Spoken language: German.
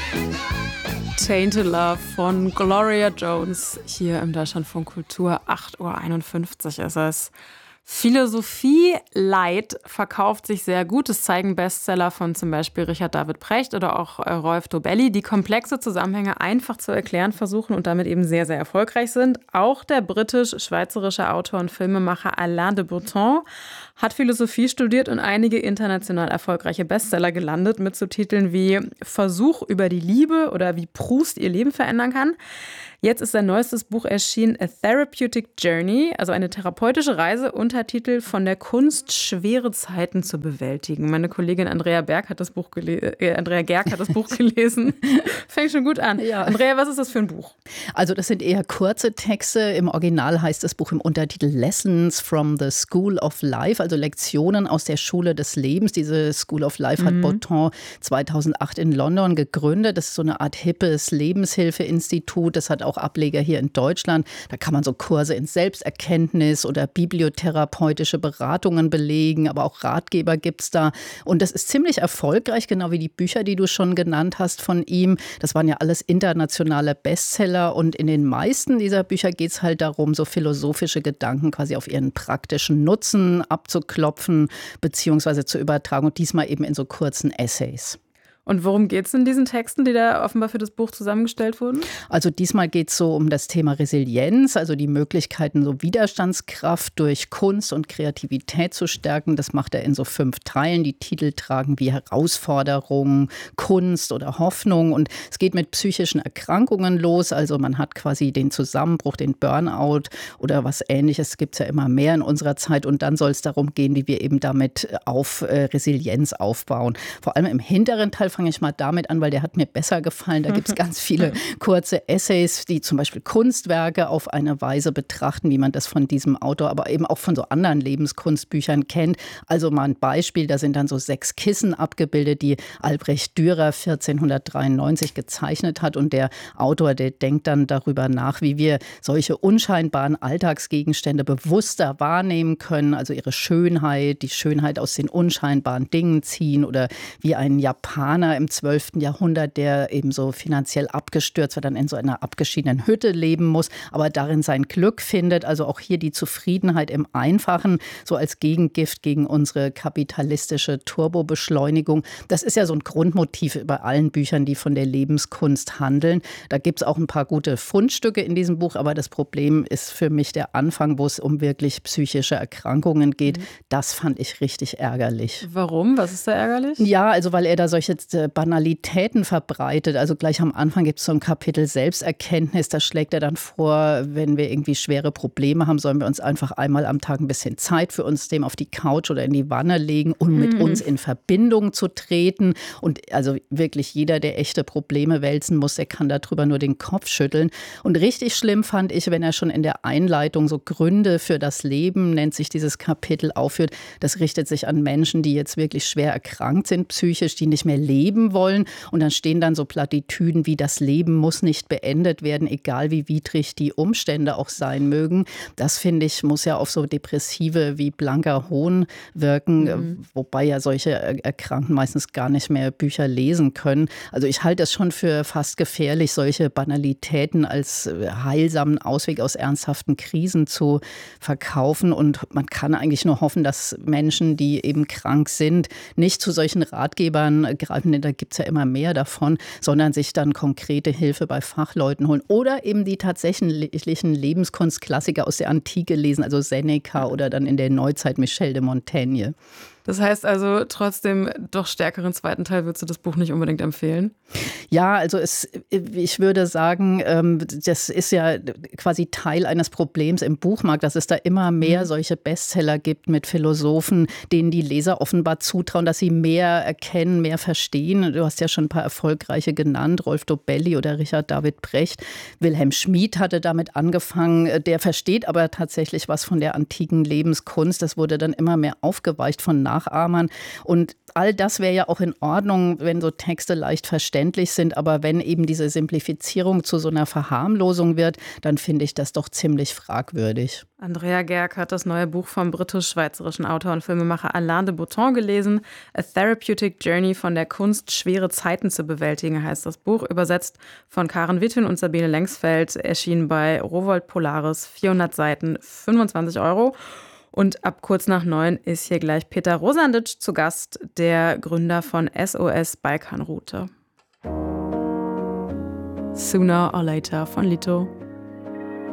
Tainted Love von Gloria Jones hier im Deutschlandfunk Kultur. 8:51 Uhr ist es. Philosophie Light verkauft sich sehr gut. Das zeigen Bestseller von zum Beispiel Richard David Precht oder auch Rolf Dobelli, die komplexe Zusammenhänge einfach zu erklären versuchen und damit eben sehr, sehr erfolgreich sind. Auch der britisch-schweizerische Autor und Filmemacher Alain de Botton hat Philosophie studiert und einige international erfolgreiche Bestseller gelandet mit so Titeln wie Versuch über die Liebe oder wie Proust ihr Leben verändern kann. Jetzt ist sein neuestes Buch erschienen, A Therapeutic Journey, also eine therapeutische Reise, Untertitel Von der Kunst, schwere Zeiten zu bewältigen. Meine Kollegin Andrea Gerg hat das Buch gelesen. Fängt schon gut an. Ja. Andrea, was ist das für ein Buch? Also das sind eher kurze Texte. Im Original heißt das Buch im Untertitel Lessons from the School of Life, also Lektionen aus der Schule des Lebens. Diese School of Life hat Botton 2008 in London gegründet. Das ist so eine Art hippes Lebenshilfeinstitut. Das hat auch Ableger hier in Deutschland. Da kann man so Kurse in Selbsterkenntnis oder bibliotherapeutische Beratungen belegen, aber auch Ratgeber gibt es da. Und das ist ziemlich erfolgreich, genau wie die Bücher, die du schon genannt hast von ihm. Das waren ja alles internationale Bestseller und in den meisten dieser Bücher geht es halt darum, so philosophische Gedanken quasi auf ihren praktischen Nutzen abzuklopfen bzw. zu übertragen und diesmal eben in so kurzen Essays. Und worum geht es in diesen Texten, die da offenbar für das Buch zusammengestellt wurden? Also diesmal geht es so um das Thema Resilienz, also die Möglichkeiten, so Widerstandskraft durch Kunst und Kreativität zu stärken. Das macht er in so 5 Teilen. Die Titel tragen wie Herausforderung, Kunst oder Hoffnung. Und es geht mit psychischen Erkrankungen los. Also man hat quasi den Zusammenbruch, den Burnout oder was Ähnliches. Gibt es ja immer mehr in unserer Zeit. Und dann soll es darum gehen, wie wir eben damit auf Resilienz aufbauen. Vor allem im hinteren Teil fange ich mal damit an, weil der hat mir besser gefallen. Da gibt es ganz viele kurze Essays, die zum Beispiel Kunstwerke auf eine Weise betrachten, wie man das von diesem Autor, aber eben auch von so anderen Lebenskunstbüchern kennt. Also mal ein Beispiel, da sind dann so 6 Kissen abgebildet, die Albrecht Dürer 1493 gezeichnet hat. Und der Autor, der denkt dann darüber nach, wie wir solche unscheinbaren Alltagsgegenstände bewusster wahrnehmen können. Also ihre Schönheit, die Schönheit aus den unscheinbaren Dingen ziehen oder wie ein Japaner im 12. Jahrhundert, der eben so finanziell abgestürzt war, dann in so einer abgeschiedenen Hütte leben muss, aber darin sein Glück findet. Also auch hier die Zufriedenheit im Einfachen, so als Gegengift gegen unsere kapitalistische Turbobeschleunigung. Das ist ja so ein Grundmotiv bei allen Büchern, die von der Lebenskunst handeln. Da gibt es auch ein paar gute Fundstücke in diesem Buch, aber das Problem ist für mich der Anfang, wo es um wirklich psychische Erkrankungen geht. Das fand ich richtig ärgerlich. Warum? Was ist da ärgerlich? Ja, also weil er da solche Banalitäten verbreitet. Also gleich am Anfang gibt es so ein Kapitel Selbsterkenntnis. Da schlägt er dann vor, wenn wir irgendwie schwere Probleme haben, sollen wir uns einfach einmal am Tag ein bisschen Zeit für uns nehmen, auf die Couch oder in die Wanne legen, um mit uns in Verbindung zu treten. Und also wirklich jeder, der echte Probleme wälzen muss, der kann darüber nur den Kopf schütteln. Und richtig schlimm fand ich, wenn er schon in der Einleitung so Gründe für das Leben, nennt sich dieses Kapitel, aufführt. Das richtet sich an Menschen, die jetzt wirklich schwer erkrankt sind, psychisch, die nicht mehr leben wollen. Und dann stehen dann so Plattitüden wie das Leben muss nicht beendet werden, egal wie widrig die Umstände auch sein mögen. Das, finde ich, muss ja auf so Depressive wie blanker Hohn wirken, wobei ja solche Erkrankten meistens gar nicht mehr Bücher lesen können. Also ich halte es schon für fast gefährlich, solche Banalitäten als heilsamen Ausweg aus ernsthaften Krisen zu verkaufen. Und man kann eigentlich nur hoffen, dass Menschen, die eben krank sind, nicht zu solchen Ratgebern greifen, denn da gibt es ja immer mehr davon, sondern sich dann konkrete Hilfe bei Fachleuten holen oder eben die tatsächlichen Lebenskunstklassiker aus der Antike lesen, also Seneca oder dann in der Neuzeit Michel de Montaigne. Das heißt also, trotz dem doch stärkeren zweiten Teil würdest du das Buch nicht unbedingt empfehlen? Ja, also ich würde sagen, das ist ja quasi Teil eines Problems im Buchmarkt, dass es da immer mehr solche Bestseller gibt mit Philosophen, denen die Leser offenbar zutrauen, dass sie mehr erkennen, mehr verstehen. Du hast ja schon ein paar erfolgreiche genannt, Rolf Dobelli oder Richard David Precht. Wilhelm Schmid hatte damit angefangen. Der versteht aber tatsächlich was von der antiken Lebenskunst. Das wurde dann immer mehr aufgeweicht von Nachahmern. Und all das wäre ja auch in Ordnung, wenn so Texte leicht verständlich sind. sind. Aber wenn eben diese Simplifizierung zu so einer Verharmlosung wird, dann finde ich das doch ziemlich fragwürdig. Andrea Gerg hat das neue Buch vom britisch-schweizerischen Autor und Filmemacher Alain de Botton gelesen. A Therapeutic Journey, von der Kunst, schwere Zeiten zu bewältigen, heißt das Buch. Übersetzt von Karen Wittwin und Sabine Lengsfeld, erschienen bei Rowohlt Polaris, 400 Seiten, 25 €. Und ab kurz nach 9 ist hier gleich Peter Rosanditsch zu Gast, der Gründer von SOS Balkanroute. Sooner or Later von Lito.